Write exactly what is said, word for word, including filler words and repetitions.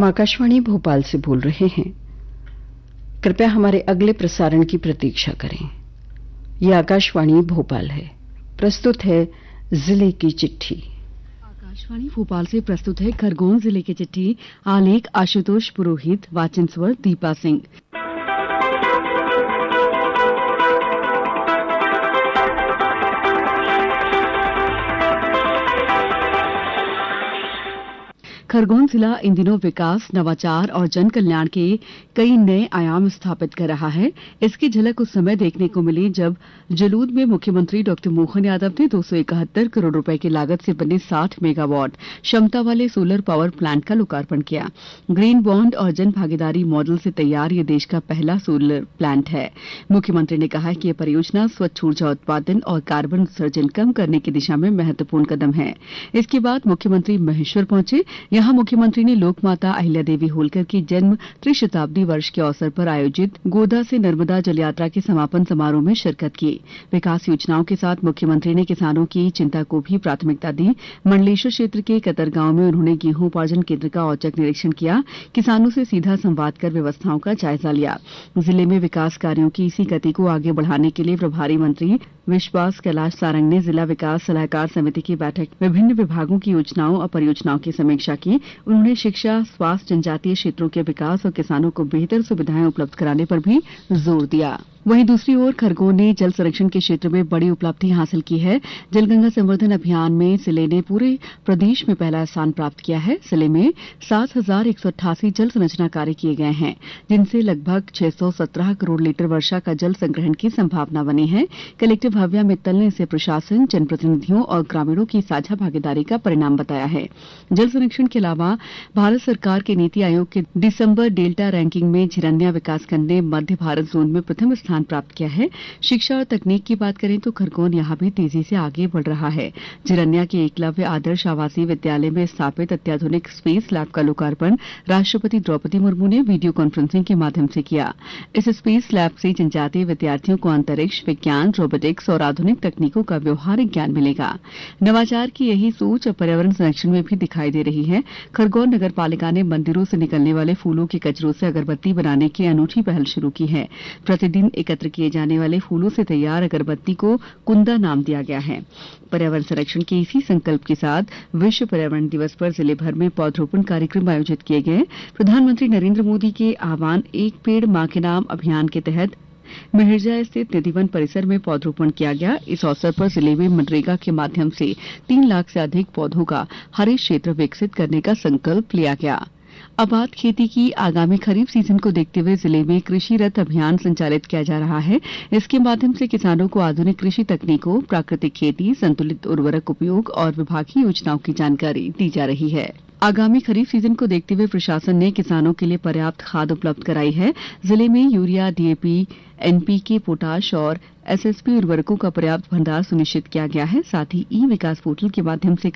हम आकाशवाणी भोपाल से बोल रहे हैं। कृपया हमारे अगले प्रसारण की प्रतीक्षा करें। यह आकाशवाणी भोपाल है। प्रस्तुत है जिले की चिट्ठी। आकाशवाणी भोपाल से प्रस्तुत है खरगोन जिले की चिट्ठी। आलेख आशुतोष पुरोहित, वाचन स्वर दीपा सिंह। खरगोन जिला इन दिनों विकास, नवाचार और जन कल्याण के कई नए आयाम स्थापित कर रहा है। इसकी झलक उस समय देखने को मिली जब जलूद में मुख्यमंत्री डॉक्टर मोहन यादव ने दो सौ इकहत्तर करोड़ रुपए की लागत से बने साठ मेगावाट क्षमता वाले सोलर पावर प्लांट का लोकार्पण किया। ग्रीन बॉन्ड और जन भागीदारी मॉडल से तैयार ये देश का पहला सोलर प्लांट है। मुख्यमंत्री ने कहा कि यह परियोजना स्वच्छ ऊर्जा उत्पादन और कार्बन उत्सर्जन कम करने की दिशा में महत्वपूर्ण कदम है। इसके बाद मुख्यमंत्री महेश्वर पहुंचे। यहां मुख्यमंत्री ने लोकमाता अहिल्या देवी होलकर की जन्म त्रिशताब्दी वर्ष के अवसर पर आयोजित गोदा से नर्मदा जल यात्रा के समापन समारोह में शिरकत की। विकास योजनाओं के साथ मुख्यमंत्री ने किसानों की चिंता को भी प्राथमिकता दी। मंडलेश्वर क्षेत्र के कतर गांव में उन्होंने गेहूं उपार्जन केंद्र का औचक निरीक्षण किया। किसानों से सीधा संवाद कर व्यवस्थाओं का जायजा लिया। जिले में विकास कार्यों की इसी गति को आगे बढ़ाने के लिए प्रभारी मंत्री विश्वास कैलाश सारंग ने जिला विकास सलाहकार समिति की बैठक विभिन्न विभागों की योजनाओं और परियोजनाओं की समीक्षा की। उन्होंने शिक्षा, स्वास्थ्य, जनजातीय क्षेत्रों के विकास और किसानों को बेहतर सुविधाएं उपलब्ध कराने पर भी जोर दिया। वहीं दूसरी ओर खरगोन ने जल संरक्षण के क्षेत्र में बड़ी उपलब्धि हासिल की है। जलगंगा संवर्धन अभियान में जिले ने पूरे प्रदेश में पहला स्थान प्राप्त किया है। जिले में सात हजार एक सौ अट्ठासी जल संरचना कार्य किए गए हैं, जिनसे लगभग छह सौ सत्रह करोड़ लीटर वर्षा का जल संग्रहण की संभावना बनी है। कलेक्टर भव्या मित्तल ने इसे प्रशासन, जनप्रतिनिधियों और ग्रामीणों की साझा भागीदारी का परिणाम बताया है। जल संरक्षण के अलावा भारत सरकार के नीति आयोग के दिसंबर डेल्टा रैंकिंग में झिरनिया विकासखंड ने मध्य भारत जोन में प्रथम स्थान प्राप्त किया है। शिक्षा और तकनीक की बात करें तो खरगोन यहां भी तेजी से आगे बढ़ रहा है। झिरनिया के एकलव्य आदर्श आवासीय विद्यालय में स्थापित अत्याधुनिक स्पेस लैब का लोकार्पण राष्ट्रपति द्रौपदी मुर्मू ने वीडियो कॉन्फ्रेंसिंग के माध्यम से किया। इस स्पेस लैब से जनजातीय विद्यार्थियों को अंतरिक्ष विज्ञान, रोबोटिक्स और आधुनिक तकनीकों का व्यवहारिक ज्ञान मिलेगा। नवाचार की यही सोच अब पर्यावरण संरक्षण में भी दिखाई दे रही है। खरगोन नगर पालिका ने मंदिरों से निकलने वाले फूलों के कचरों से अगरबत्ती बनाने की अनूठी पहल शुरू की है। प्रतिदिन एकत्र किए जाने वाले फूलों से तैयार अगरबत्ती को कुंदा नाम दिया गया है। पर्यावरण संरक्षण के इसी संकल्प के साथ विश्व पर्यावरण दिवस पर जिले भर में पौधरोपण कार्यक्रम आयोजित किए गए। प्रधानमंत्री नरेंद्र मोदी के आह्वान एक पेड़ मां के नाम अभियान के तहत मेहरजा स्थित निधिवन परिसर में पौधरोपण किया गया। इस अवसर पर जिले में मनरेगा के माध्यम से तीन लाख से अधिक पौधों का हरित क्षेत्र विकसित करने का संकल्प लिया गया। अब बात खेती की। आगामी खरीफ सीजन को देखते हुए जिले में कृषि रथ अभियान संचालित किया जा रहा है। इसके माध्यम से किसानों को आधुनिक कृषि तकनीकों, प्राकृतिक खेती, संतुलित उर्वरक उपयोग और विभागीय योजनाओं की जानकारी दी जा रही है। आगामी खरीफ सीजन को देखते हुए प्रशासन ने किसानों के लिए पर्याप्त खाद उपलब्ध कराई है। जिले में यूरिया, डीएपी, एनपीके, पोटाश और एसएसपी उर्वरकों का पर्याप्त भंडार सुनिश्चित किया गया है। साथ ही ई विकास पोर्टल के माध्यम से